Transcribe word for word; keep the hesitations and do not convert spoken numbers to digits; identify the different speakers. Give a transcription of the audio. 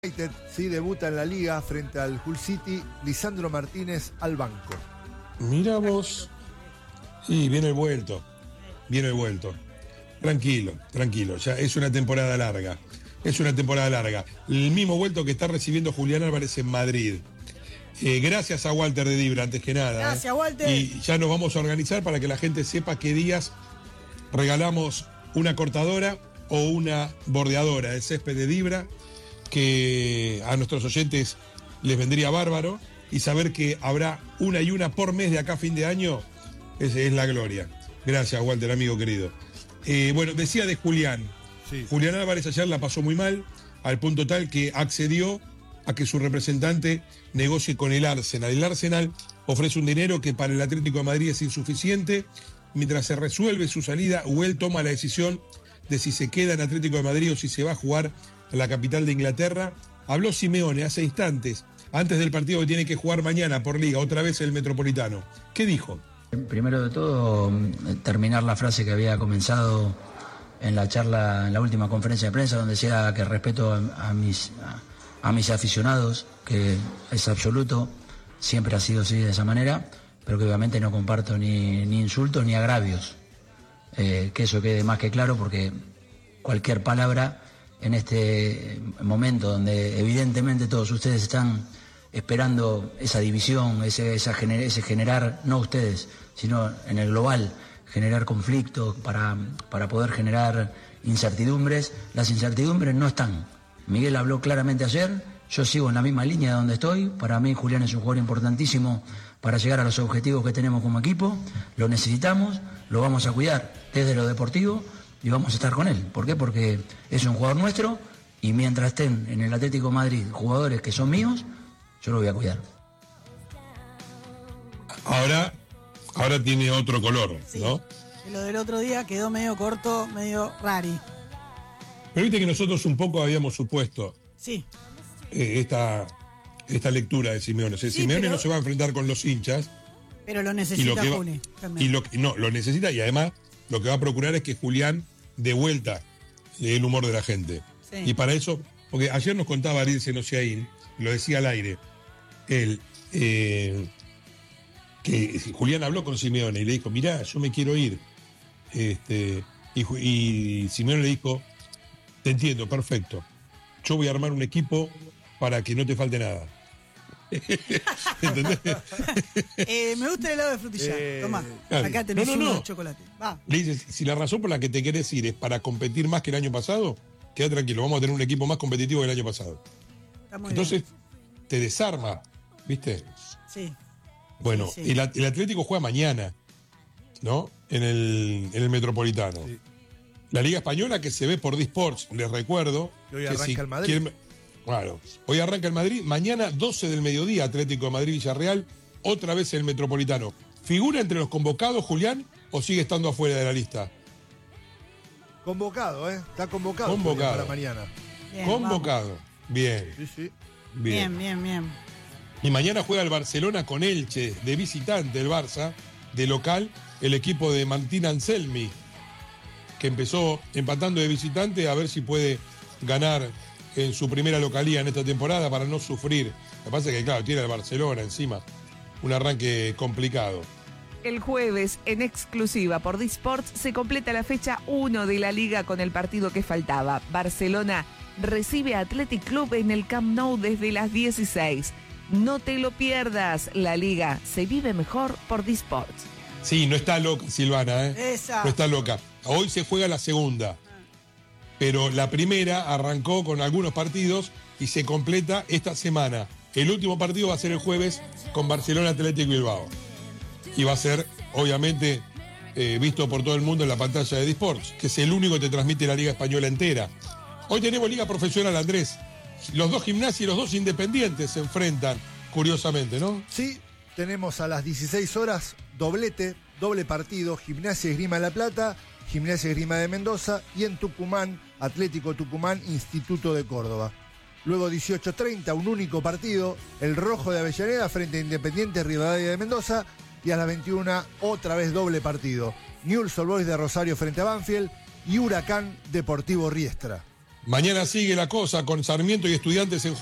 Speaker 1: United, sí, debuta en la Liga frente al Hull City, Lisandro Martínez al banco.
Speaker 2: Mira vos. Sí, viene el vuelto. Viene el vuelto. Tranquilo, tranquilo. Ya es una temporada larga. Es una temporada larga. El mismo vuelto que está recibiendo Julián Álvarez en Madrid. Eh, gracias a Walter de Dibra, antes que nada.
Speaker 3: Gracias,
Speaker 2: eh.
Speaker 3: Walter.
Speaker 2: Y ya nos vamos a organizar para que la gente sepa qué días regalamos una cortadora o una bordeadora de césped de Dibra, que a nuestros oyentes les vendría bárbaro, y saber que habrá una y una por mes de acá a fin de año es, es la gloria. Gracias, Walter, amigo querido. Eh, bueno, decía de Julián.
Speaker 1: Sí.
Speaker 2: Julián Álvarez ayer la pasó muy mal, al punto tal que accedió a que su representante negocie con el Arsenal. El Arsenal ofrece un dinero que para el Atlético de Madrid es insuficiente. Mientras se resuelve su salida, Huel toma la decisión de si se queda en Atlético de Madrid o si se va a jugar a la capital de Inglaterra. Habló Simeone hace instantes, antes del partido que tiene que jugar mañana por Liga, otra vez el Metropolitano. ¿Qué dijo?
Speaker 4: Primero de todo, terminar la frase que había comenzado en la charla, en la última conferencia de prensa, donde decía que respeto a, a, mis, a, a mis aficionados, que es absoluto, siempre ha sido así de esa manera, pero que obviamente no comparto ni, ni insultos ni agravios. Eh, que eso quede más que claro, porque cualquier palabra en este momento donde evidentemente todos ustedes están esperando esa división, ese, esa gener, ese generar, no ustedes, sino en el global, generar conflictos para, para poder generar incertidumbres. Las incertidumbres no están. Miguel habló claramente ayer, yo sigo en la misma línea donde estoy. Para mí Julián es un jugador importantísimo para llegar a los objetivos que tenemos como equipo. Lo necesitamos, lo vamos a cuidar desde lo deportivo y vamos a estar con él. ¿Por qué? Porque es un jugador nuestro y mientras estén en el Atlético de Madrid jugadores que son míos, yo lo voy a cuidar.
Speaker 2: Ahora, ahora tiene otro color,
Speaker 3: Sí.
Speaker 2: ¿no?
Speaker 3: Y lo del otro día quedó medio corto, medio rari.
Speaker 2: Pero viste que nosotros un poco habíamos supuesto
Speaker 3: Sí.
Speaker 2: eh, esta, esta lectura de Simeone. O sea,
Speaker 3: Sí,
Speaker 2: Simeone
Speaker 3: pero-
Speaker 2: no se va a enfrentar con los hinchas.
Speaker 3: Pero lo
Speaker 2: Y lo
Speaker 3: necesita
Speaker 2: que va-
Speaker 3: Juli.
Speaker 2: y
Speaker 3: también.
Speaker 2: lo que- no, lo necesita, y además lo que va a procurar es que Julián de vuelta el humor de la gente.
Speaker 3: Sí.
Speaker 2: Y para eso, porque ayer nos contaba Ariel Senosiaín, lo decía al aire, él, eh, que Julián habló con Simeone y le dijo, mirá, yo me quiero ir. Este, y, Ju- y Simeone le dijo, te entiendo, perfecto. Yo voy a armar un equipo para que no te falte nada. ¿Entendés?
Speaker 3: Eh, me gusta el helado de frutilla.
Speaker 1: Eh,
Speaker 3: Tomá.
Speaker 2: claro.
Speaker 3: Acá tenés
Speaker 2: No, no,
Speaker 3: uno
Speaker 2: no.
Speaker 3: de chocolate. Va.
Speaker 2: Le dices, si la razón por la que te querés ir es para competir más que el año pasado, queda tranquilo, vamos a tener un equipo más competitivo que el año pasado.
Speaker 3: Está muy
Speaker 2: Entonces,
Speaker 3: bien.
Speaker 2: te desarma, ¿viste?
Speaker 3: Sí.
Speaker 2: Bueno,
Speaker 3: Sí, sí.
Speaker 2: El, el Atlético juega mañana, ¿no? En el, en el Metropolitano.
Speaker 1: Sí.
Speaker 2: La Liga Española que se ve por D-Sports, les recuerdo.
Speaker 1: Y hoy
Speaker 2: que
Speaker 1: arranca
Speaker 2: si
Speaker 1: el Madrid.
Speaker 2: quieren- Claro, hoy arranca el Madrid, mañana doce del mediodía, Atlético de Madrid-Villarreal, otra vez el Metropolitano. ¿Figura entre los convocados, Julián, o sigue estando afuera de la lista?
Speaker 1: Convocado, ¿eh? Está convocado,
Speaker 2: Convocado.
Speaker 1: para mañana.
Speaker 3: Bien,
Speaker 2: Convocado. Bien,
Speaker 1: Sí, sí.
Speaker 2: bien.
Speaker 3: Bien, bien, bien.
Speaker 2: Y mañana juega el Barcelona con Elche, de visitante el Barça, de local el equipo de Martín Anselmi, que empezó empatando de visitante, a ver si puede ganar en su primera localía en esta temporada para no sufrir. Lo que pasa es que, claro, tiene el Barcelona encima, un arranque complicado.
Speaker 5: El jueves, en exclusiva por D-Sports, se completa la fecha uno de la Liga con el partido que faltaba. Barcelona recibe a Athletic Club en el Camp Nou desde las dieciséis. No te lo pierdas, la Liga se vive mejor por D-Sports.
Speaker 2: Sí, no está loca Silvana, ¿eh?
Speaker 3: Esa.
Speaker 2: No está loca. Hoy se juega la segunda, pero la primera arrancó con algunos partidos y se completa esta semana. El último partido va a ser el jueves con Barcelona Atlético Bilbao. Y va a ser, obviamente, eh, visto por todo el mundo en la pantalla de D-Sports, que es el único que te transmite la Liga Española entera. Hoy tenemos Liga Profesional, Andrés. Los dos gimnasios y los dos independientes se enfrentan, curiosamente, ¿no?
Speaker 1: Sí, tenemos a las dieciséis horas doblete, doble partido, Gimnasia Esgrima de La Plata, Gimnasia Esgrima de Mendoza y en Tucumán, Atlético Tucumán, Instituto de Córdoba. Luego dieciocho treinta, un único partido, el Rojo de Avellaneda frente a Independiente Rivadavia de Mendoza y a las veintiuna otra vez doble partido, Newell's Old Boys de Rosario frente a Banfield y Huracán Deportivo Riestra.
Speaker 2: Mañana sigue la cosa con Sarmiento y Estudiantes en